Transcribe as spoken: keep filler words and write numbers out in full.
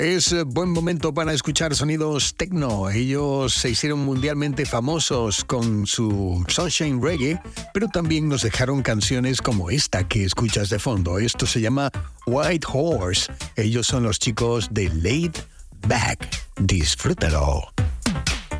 Es buen momento para escuchar sonidos techno. Ellos se hicieron mundialmente famosos con su Sunshine Reggae, pero también nos dejaron canciones como esta que escuchas de fondo. Esto se llama White Horse. Ellos son los chicos de Laid Back. Disfrútalo.